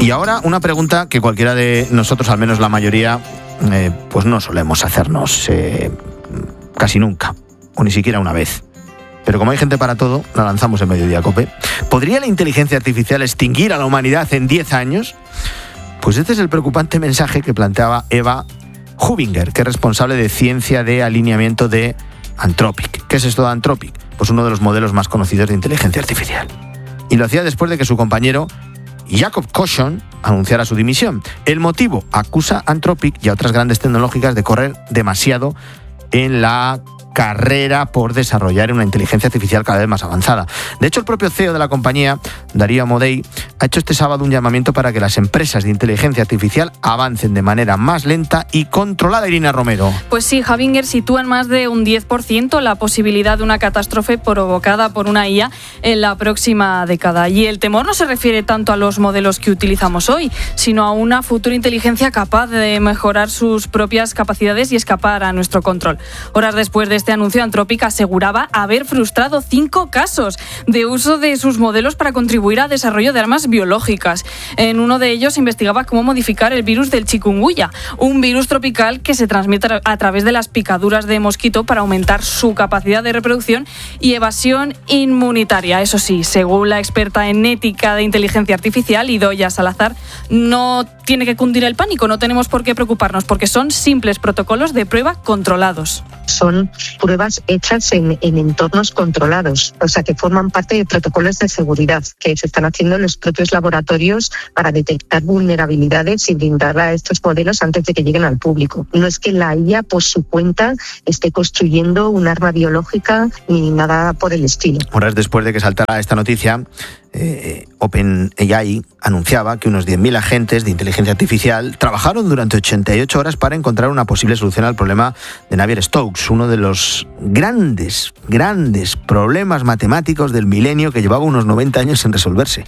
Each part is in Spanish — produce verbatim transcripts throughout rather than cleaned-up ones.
Y ahora una pregunta que cualquiera de nosotros, al menos la mayoría, eh, pues no solemos hacernos eh, casi nunca, o ni siquiera una vez. Pero como hay gente para todo, la lanzamos en Mediodía Cope. ¿Podría la inteligencia artificial extinguir a la humanidad en diez años? Pues este es el preocupante mensaje que planteaba Eva Hubinger, que es responsable de ciencia de alineamiento de Anthropic. ¿Qué es esto de Anthropic? Pues uno de los modelos más conocidos de inteligencia artificial. Y lo hacía después de que su compañero Jacob Koschon anunciara su dimisión. El motivo: acusa a Anthropic y a otras grandes tecnológicas de correr demasiado en la carrera por desarrollar una inteligencia artificial cada vez más avanzada. De hecho, el propio C E O de la compañía, Darío Amodei, ha hecho este sábado un llamamiento para que las empresas de inteligencia artificial avancen de manera más lenta y controlada. Irina Romero. Pues sí, Hubinger sitúa en más de un diez por ciento la posibilidad de una catástrofe provocada por una I A en la próxima década. Y el temor no se refiere tanto a los modelos que utilizamos hoy, sino a una futura inteligencia capaz de mejorar sus propias capacidades y escapar a nuestro control. Horas después de este anuncio, Anthropic aseguraba haber frustrado cinco casos de uso de sus modelos para contribuir al desarrollo de armas biológicas. En uno de ellos se investigaba cómo modificar el virus del chikungunya, un virus tropical que se transmite a través de las picaduras de mosquito para aumentar su capacidad de reproducción y evasión inmunitaria. Eso sí, según la experta en ética de inteligencia artificial, Idoia Salazar, no tiene que cundir el pánico, no tenemos por qué preocuparnos, porque son simples protocolos de prueba controlados. Son pruebas hechas en, en entornos controlados, o sea que forman parte de protocolos de seguridad que se están haciendo en los propios laboratorios para detectar vulnerabilidades y brindar a estos modelos antes de que lleguen al público. No es que la I A por su cuenta esté construyendo un arma biológica ni nada por el estilo. Horas después de que saltara esta noticia, eh, OpenAI anunciaba que unos diez mil agentes de inteligencia artificial trabajaron durante ochenta y ocho horas para encontrar una posible solución al problema de Navier-Stokes, uno de los grandes, grandes problemas matemáticos del milenio que llevaba unos noventa años sin resolverse.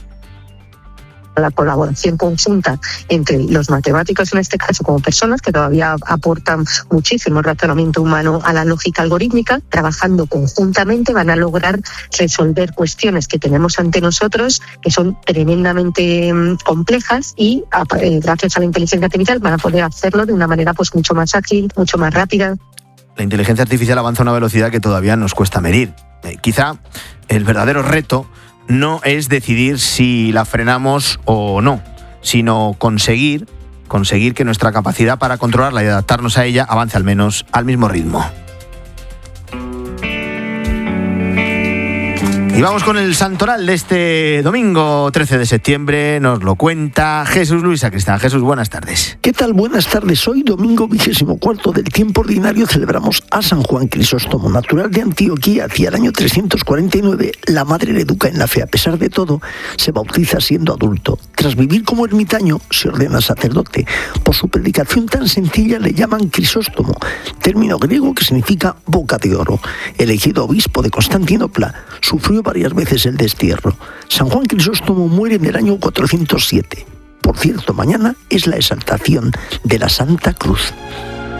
La colaboración conjunta entre los matemáticos, en este caso como personas que todavía aportan muchísimo razonamiento humano a la lógica algorítmica, trabajando conjuntamente van a lograr resolver cuestiones que tenemos ante nosotros que son tremendamente complejas y gracias a la inteligencia artificial van a poder hacerlo de una manera pues mucho más ágil, mucho más rápida. La inteligencia artificial avanza a una velocidad que todavía nos cuesta medir. Eh, quizá el verdadero reto no es decidir si la frenamos o no, sino conseguir, conseguir que nuestra capacidad para controlarla y adaptarnos a ella avance al menos al mismo ritmo. Y vamos con el santoral de este domingo trece de septiembre. Nos lo cuenta Jesús Luis Sacristán. Jesús, buenas tardes. ¿Qué tal? Buenas tardes. Hoy, domingo vigésimo cuarto del tiempo ordinario, celebramos a San Juan Crisóstomo, natural de Antioquía. Hacia el año trescientos cuarenta y nueve, la madre le educa en la fe. A pesar de todo, se bautiza siendo adulto. Tras vivir como ermitaño, se ordena sacerdote. Por su predicación tan sencilla le llaman Crisóstomo, término griego que significa boca de oro. Elegido obispo de Constantinopla, sufrió varias veces el destierro. San Juan Crisóstomo muere en el año cuatrocientos siete. Por cierto, mañana es la exaltación de la Santa Cruz.